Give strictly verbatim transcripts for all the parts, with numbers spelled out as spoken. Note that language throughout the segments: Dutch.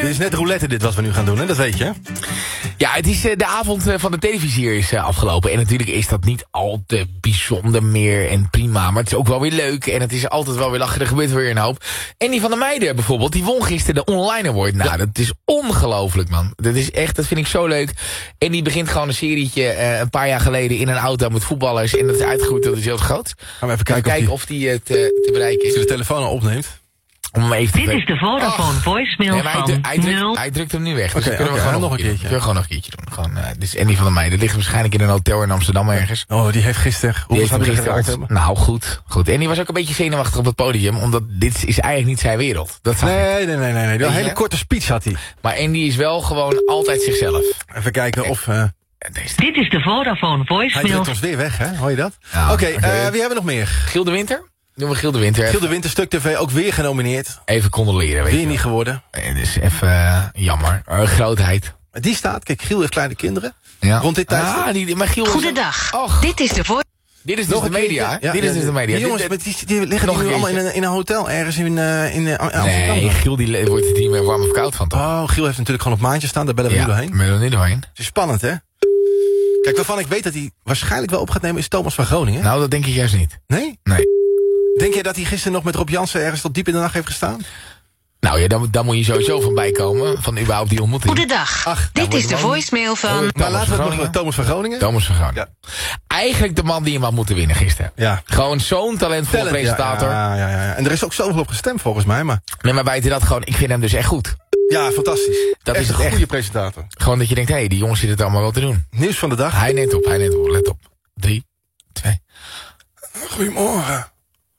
Dit is net roulette dit wat we nu gaan doen, hè? Dat weet je, hè? Ja, het is uh, de avond uh, van de televisie hier is uh, afgelopen. En natuurlijk is dat niet al te bijzonder meer en prima. Maar het is ook wel weer leuk. En het is altijd wel weer lachen. Er gebeurt weer een hoop. En die van de meiden bijvoorbeeld, die won gisteren de online award. Nou, ja. Dat is ongelooflijk, man. Dat is echt, dat vind ik zo leuk. En die begint gewoon een serietje uh, een paar jaar geleden in een auto met voetballers. En dat is uitgegroeid tot iets heel groots. Gaan we even kijken, even kijken of, of die uh, te, te bereiken is. Als je de telefoon al opneemt. Om hem even te Dit is de Vodafone oh. voicemail nee, van hij, hij, drukt, nul. hij drukt hem nu weg. Dus okay, kunnen okay, we gewoon nog een keertje. Kunnen we gewoon nog een keertje doen. Gewoon, uh, dit is Andy van der Meijden. Ligt waarschijnlijk in een hotel in Amsterdam ergens. Oh, die heeft gisteren... Hoe heeft heeft hij gisteren gisteren Nou, goed. goed. En die was ook een beetje zenuwachtig op het podium. Omdat dit is eigenlijk niet zijn wereld. Dat nee, nee, nee, nee, nee. Een hele korte speech had hij. Maar Andy is wel gewoon altijd zichzelf. Even kijken en, of... Uh, deze. Dit is de Vodafone voicemail. Hij drukt ons weer weg, hè? Hoor je dat? Ja, Oké, okay, okay. uh, wie hebben we nog meer? Giel de Winter? Doen we Giel de Winter. Giel de Winter, Stuk T V, ook weer genomineerd. Even condoleren, weet weer je. niet geworden. Het is even uh, jammer. Uh, grootheid. Die staat, kijk, Giel heeft kleine kinderen. Ja. Rond dit tijd. Ah, die, maar Giel Goedendag. Och. Dit is de vo- Dit is dus de media. Ja, dit ja, is dus de media. Die jongens, dit, die, die liggen nog nu allemaal in een, in een hotel ergens in, uh, in uh, Amsterdam. Nee, Giel die wordt er niet meer warm of koud van, toch? Oh, Giel heeft natuurlijk gewoon op maandje staan. Daar bellen we ja, nu doorheen. bellen we nu doorheen. Het is spannend, hè? Kijk, waarvan ik weet dat hij waarschijnlijk wel op gaat nemen is Thomas van Groningen. Nou, dat denk ik juist niet. Nee? Nee. Denk jij dat hij gisteren nog met Rob Jansen ergens tot diep in de nacht heeft gestaan? Nou ja, dan, dan moet je sowieso van bijkomen. Van überhaupt die ontmoeting. Goedendag. Ach, dit is de voicemail van... Oh, maar laten we het nog met Thomas van Groningen. Thomas van Groningen. Ja. Eigenlijk de man die hem had moeten winnen gisteren. Ja. Gewoon zo'n talentvolle Talent, presentator. Ja, ja, ja, ja. En er is ook zoveel op gestemd volgens mij. Maar... Nee, maar buiten dat gewoon, ik vind hem dus echt goed. Ja, fantastisch. Dat echt is het een echt. goede presentator. Gewoon dat je denkt, hé, hey, die jongens zitten het allemaal wel te doen. Nieuws van de dag. Hij neemt op, hij neemt op. Let op. Drie, twee. Goedemorgen.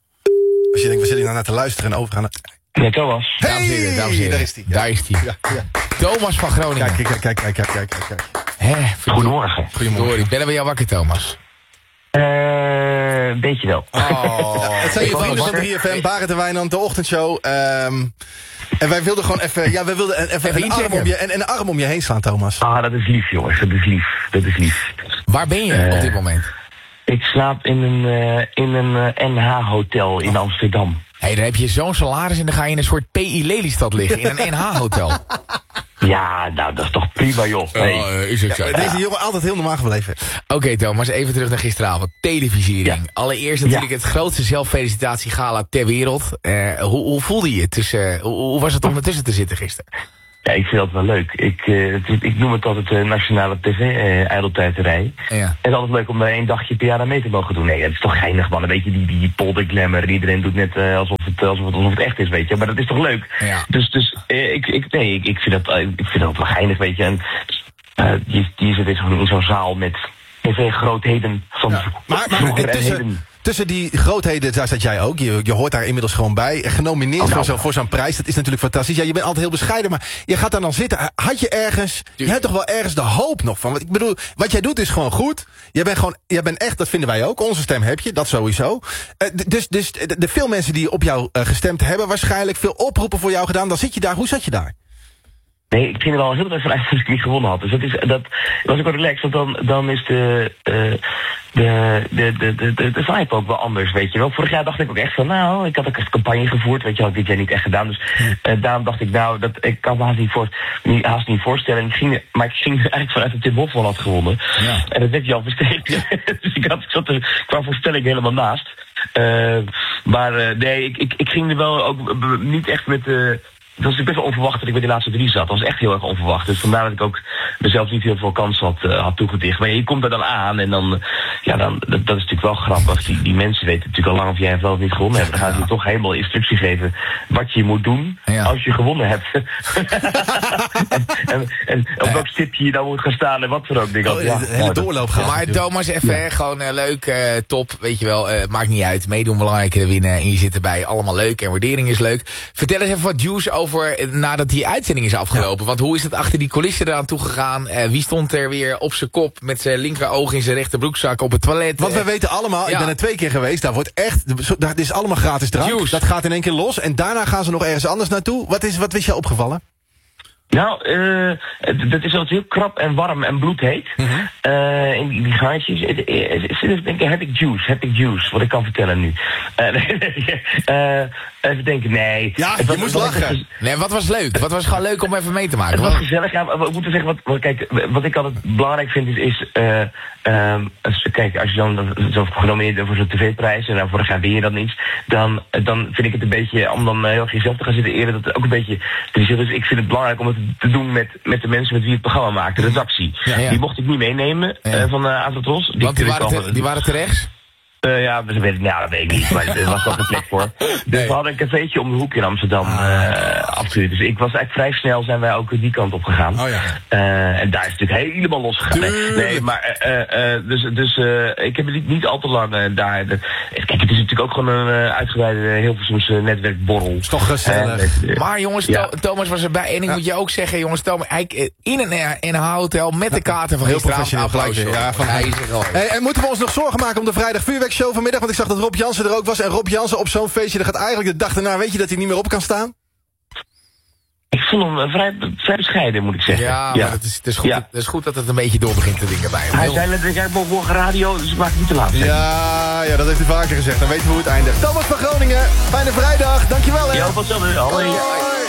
Als je denkt, we zitten nou naar te luisteren en overgaan... Ja, Thomas. Hey, dames en heren, dames en heren. Daar is hij. Ja. Daar is hij. Ja, ja. Thomas van Groningen. Kijk, kijk, kijk, kijk, kijk, kijk, kijk. Hè, Goedemorgen. Goedemorgen. Ik ben bij jou wakker, Thomas. Eh, uh, een beetje wel. Oh. Het zijn je vrienden van drie F M, Barend en Wijnand, de ochtendshow. Um, en wij wilden gewoon even, ja, wij wilden even, even een, arm om je, en, en een arm om je heen slaan, Thomas. Ah, dat is lief, jongens. Dat is lief. Dat is lief. Waar ben je uh, op dit moment? Ik slaap in een, uh, in een uh, N H-hotel in oh. Amsterdam. Hé, hey, dan heb je zo'n salaris en dan ga je in een soort P I Lelystad liggen. In een N H-hotel. Ja, nou, dat is toch prima, joh. Nee. Oh, uh, is het zo. Ja, deze jongen altijd heel normaal gebleven. Oké, okay, Thomas, even terug naar gisteravond. Televisiering. Ja. Allereerst natuurlijk ja. het grootste zelffelicitatiegala ter wereld. Uh, hoe, hoe voelde je het? Tussen, uh, hoe, hoe was het om ertussen te zitten gisteren? Ja, ik vind dat wel leuk. Ik, uh, het, ik noem het altijd uh, nationale tv-ijdeltijdterij. Uh, ja. Het is altijd leuk om er één dagje per jaar aan mee te mogen doen. Nee, dat is toch geinig, man. Weet je, die, die polder glamour. Iedereen doet net uh, alsof, het, alsof, het, alsof het echt is, weet je. Maar dat is toch leuk? Ja. Dus, dus uh, ik, ik, nee, ik, ik, vind dat, uh, ik vind dat wel geinig, weet je. En uh, die, die zit in zo'n zaal met tv-grootheden van ja. Maar, maar tussen, tussen die grootheden, daar zat jij ook. Je, je hoort daar inmiddels gewoon bij. Genomineerd oh, nou, voor, zo, voor zo'n prijs. Dat is natuurlijk fantastisch. Ja, je bent altijd heel bescheiden, maar je gaat daar dan zitten. Had je ergens, je hebt toch wel ergens de hoop nog van. Want ik bedoel, wat jij doet is gewoon goed. Jij bent gewoon, jij bent echt, dat vinden wij ook. Onze stem heb je, dat sowieso. Uh, dus dus de, de veel mensen die op jou uh, gestemd hebben, waarschijnlijk veel oproepen voor jou gedaan. Dan zit je daar. Hoe zat je daar? Nee, ik ging er al heel erg vanuit dat ik niet gewonnen had. Dus dat, is, dat was ook wel relaxed, want dan, dan is de, uh, de, de, de, de, de, de vibe ook wel anders, weet je wel. Vorig jaar dacht ik ook echt van, nou, ik had ook echt campagne gevoerd, weet je, had ik dit jaar niet echt gedaan. Dus uh, daarom dacht ik, nou, dat, ik kan me haast niet, voor, niet, haast niet voorstellen. En ik ging, maar ik ging eigenlijk vanuit dat Tim Hofman had gewonnen. Ja. En dat werd je al versterkt. Dus ik, had, ik zat er qua voorstelling helemaal naast. Uh, maar uh, nee, ik, ik, ik ging er wel ook uh, niet echt met... Uh, Het was best wel onverwacht dat ik bij de laatste drie zat. Dat was echt heel erg onverwacht. Dus vandaar dat ik ook mezelf niet heel veel kans had, uh, had toegedicht. Maar ja, je komt er dan aan en dan... Ja, dan dat, dat is natuurlijk wel grappig. Die, die mensen weten natuurlijk al lang of jij wel of niet gewonnen hebt. Dan gaan ze je toch helemaal instructie geven wat je moet doen ja. als je gewonnen hebt. en, en, en op welk stipje je dan moet gaan staan en wat dan ook. Denk oh, ja, hele nou, doorloop gaan. Maar Thomas, even ja. gewoon uh, leuk, uh, top, weet je wel. Uh, maakt niet uit. Meedoen belangrijker winnen. En je zit erbij. Allemaal leuk en waardering is leuk. Vertel eens even wat juice over nadat die uitzending is afgelopen. Ja. Want hoe is het achter die coulissen eraan toegegaan? Uh, wie stond er weer op zijn kop met zijn linkeroog in zijn rechterbroekzak op het toilet? Want we weten allemaal, ja. ik ben er twee keer geweest, daar wordt echt, dat is allemaal gratis drank. Juice. Dat gaat in één keer los en daarna gaan ze nog ergens anders naartoe. Wat is, wat is je opgevallen? Nou, uh, dat is altijd heel krap en warm en bloedheet. Mm-hmm. Uh, in die, die gaatjes. Heb ik juice, heb ik juice, wat ik kan vertellen nu. Uh, uh, Even denken, nee. Ja, het was, je moest het was lachen. echt- Nee, wat was leuk? Wat was gewoon leuk om even mee te maken? Het was Wat- gezellig. Ja, maar we moeten zeggen, wat, wat, kijk, wat ik altijd belangrijk vind is... is uh, um, als, kijk, als je dan zo genomineerd bent voor zo'n tv-prijs... en dan vorig jaar win je dat niet... dan, dan vind ik het een beetje... om dan heel erg jezelf te gaan zitten eren... dat het ook een beetje... Dus ik vind het belangrijk om het te doen met, met de mensen... met wie het programma maakt, de redactie. Ja, ja. Die mocht ik niet meenemen Ja. uh, van uh, Avrotros. Want die waren, te, die waren terecht? Uh, ja, ze weten, ja, dat weet ik niet, maar er was wel een plek voor. Dus Nee. we hadden een cafeetje om de hoek in Amsterdam, uh, absoluut. Dus ik was eigenlijk vrij snel zijn wij ook die kant op gegaan. Oh ja. Uh, en daar is het natuurlijk helemaal losgegaan. Nee, nee, maar uh, uh, dus, dus uh, ik heb het niet, niet al te lang uh, daar. De, kijk, het is natuurlijk ook gewoon een uh, uitgebreide Hilversumse netwerkborrel. Is toch gezellig. Uh, uh, Maar jongens, ja. Tho- Thomas was erbij. En ik Ja. moet je ook zeggen, jongens, Thomas, hij, eh, in een, in een hotel met de kaarten van Heel gisteravond. professioneel Applaus, gelijk weer. Ja, hoor. van- Hij is er gewoon. Hey, en moeten we ons nog zorgen maken om de vrijdag vuurwerkshow vanmiddag? Want ik zag dat Rob Jansen er ook was. En Rob Jansen op zo'n feestje, dat gaat eigenlijk de dag daarna... weet je dat hij niet meer op kan staan? ik vond hem uh, vrij, vrij bescheiden, moet ik zeggen. Ja, maar het is, het, is goed, Ja. het is goed dat het een beetje door begint te dingen bij hem. Hij Heel- zei net, ik heb morgen radio, dus ik maak het niet te laat. Ja, ja, dat heeft hij vaker gezegd. Dan weten we hoe het eindigt. Thomas van Groningen, fijne vrijdag. Dankjewel, hè. Ja, wat zo. Hoi. Hoi.